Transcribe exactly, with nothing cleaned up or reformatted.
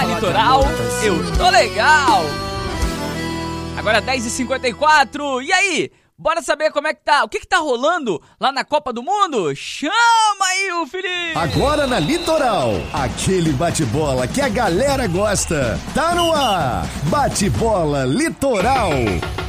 Litoral, eu tô legal. Agora dez e cinquenta e quatro, e aí? Bora saber como é que tá, o que que tá rolando lá na Copa do Mundo? Chama aí o Felipe! Agora na Litoral, aquele bate-bola que a galera gosta. Tá no ar, Bate-Bola Litoral.